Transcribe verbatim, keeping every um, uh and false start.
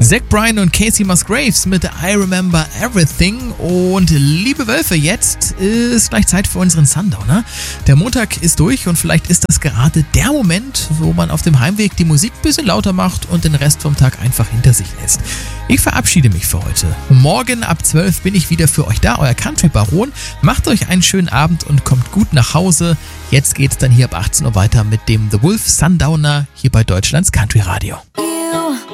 Zach Bryan und Casey Musgraves mit I Remember Everything. Und liebe Wölfe, jetzt ist gleich Zeit für unseren Sundowner. Der Montag ist durch und vielleicht ist das gerade der Moment, wo man auf dem Heimweg die Musik ein bisschen lauter macht und den Rest vom Tag einfach hinter sich lässt. Ich verabschiede mich für heute. Morgen ab zwölf bin ich wieder für euch da, euer Country-Baron. Macht euch einen schönen Abend und kommt gut nach Hause. Jetzt geht's dann hier ab achtzehn Uhr weiter mit dem The Wolf Sundowner hier bei Deutschlands Country Radio.